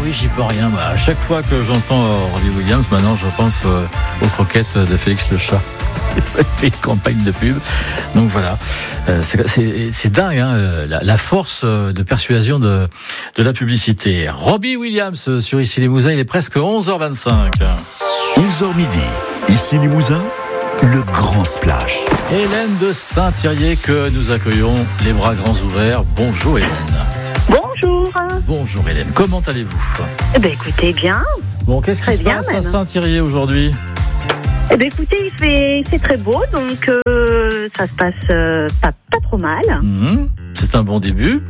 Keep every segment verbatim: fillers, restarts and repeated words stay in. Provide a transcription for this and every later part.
oui, j'y peux rien. Bah, à chaque fois que j'entends euh, Robbie Williams, maintenant je pense euh, aux croquettes de Félix le chat. Il fait une campagne de pub. Donc voilà, euh, c'est, c'est, c'est dingue hein, la, la force de persuasion de, de la publicité. Robbie Williams sur Ici Limousin, il est presque onze heures vingt-cinq. onze heures midi, Ici Limousin, le grand splash. Hélène de Saint-Thirier que nous accueillons les bras grands ouverts. Bonjour Hélène. Bonjour. Bonjour Hélène, comment allez-vous? Eh bien écoutez bien. Bon, qu'est-ce qui Très se bien, passe même. à Saint-Thirier aujourd'hui? Eh bien écoutez, il fait, il fait très beau, donc euh, ça se passe euh, pas, pas trop mal. Mmh, c'est un bon début.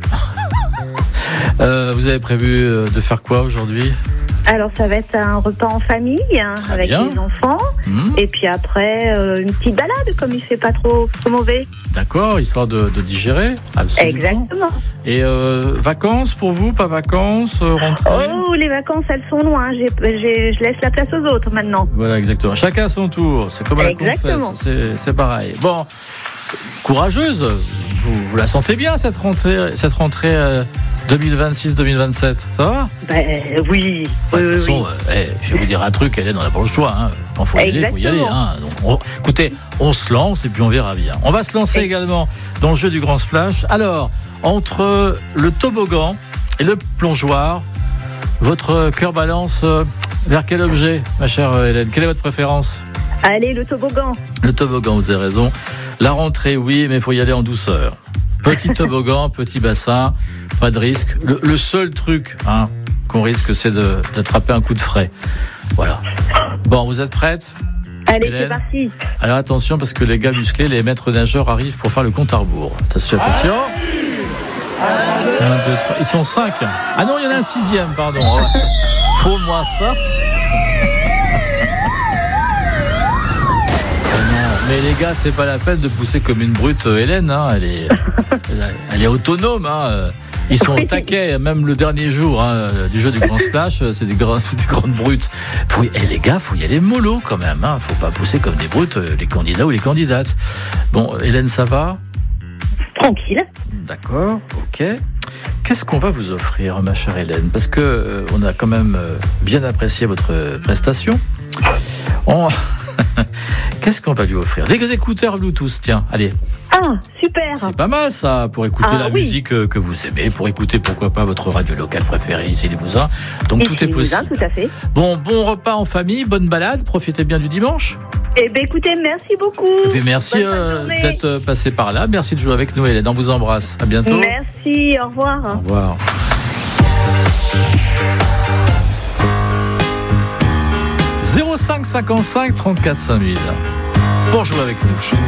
euh, vous avez prévu de faire quoi aujourd'hui? Alors ça va être un repas en famille hein, avec bien. les enfants. Mmh. Et puis après, euh, une petite balade comme il fait pas trop, trop mauvais. D'accord, histoire de, de digérer. Absolument. Exactement. Et euh, vacances pour vous, pas vacances, euh, rentrée? Oh, les vacances, elles sont loin. J'ai, j'ai, je laisse la place aux autres maintenant. Voilà, exactement. Chacun à son tour. C'est comme à la Exactement. confesse. C'est, c'est pareil. Bon, courageuse. Vous, vous la sentez bien cette rentrée, cette rentrée euh, deux mille vingt-six deux mille vingt-sept. Ça va? Ben oui. Ouais, oui, de toute façon, oui. euh, hey, je vais vous dire un truc, Hélène, on n'a pas le choix. Hein. Quand faut y aller, faut y aller. Exactement. Hein. Donc, on- écoutez, on se lance et puis on verra bien. On va se lancer Et- également dans le jeu du Grand Splash. Alors, entre le toboggan et le plongeoir, votre cœur balance euh, vers quel objet, ma chère euh, Hélène? Quelle est votre préférence? Allez, le toboggan. Le toboggan, vous avez raison. La rentrée, oui, mais il faut y aller en douceur. Petit toboggan, petit bassin, pas de risque. Le, le seul truc hein, qu'on risque, c'est de, d'attraper un coup de frais. Voilà. Bon, vous êtes prête? Allez, Hélène. c'est parti. Alors attention, parce que les gars musclés, les maîtres nageurs arrivent pour faire le compte à rebours. Attention, attention. Un, deux, trois. Ils sont cinq. Ah non, il y en a un sixième, pardon. Faut-moi ça. Mais les gars, c'est pas la peine de pousser comme une brute euh, Hélène. Hein. Elle, est, elle est autonome. Hein. Ils sont au taquet, même le dernier jour hein, du jeu du Grand Splash. C'est des, grands, c'est des grandes brutes. Faut, et les gars, faut y aller mollo quand même. Hein. Faut pas pousser comme des brutes euh, les candidats ou les candidates. Bon, Hélène, ça va? Tranquille. D'accord, ok. Qu'est-ce qu'on va vous offrir, ma chère Hélène? Parce que euh, on a quand même euh, bien apprécié votre prestation. On... Qu'est-ce qu'on va lui offrir? Des écouteurs Bluetooth, tiens, allez. Ah, super. C'est pas mal ça, pour écouter Ah, la oui. musique euh, que vous aimez, pour écouter pourquoi pas votre radio locale préférée ici Limousin. Donc Et tout chez est Limousin, possible. tout à fait. Bon, bon repas en famille, bonne balade, profitez bien du dimanche. Eh bien, écoutez, merci beaucoup. Et puis merci Bonne fin de euh, journée. d'être euh, passé par là, merci de jouer avec nous Hélène, on vous embrasse. À bientôt. Merci, au revoir. Au revoir. zéro cinq cinquante-cinq trente-quatre cinq mille pour jouer avec nous.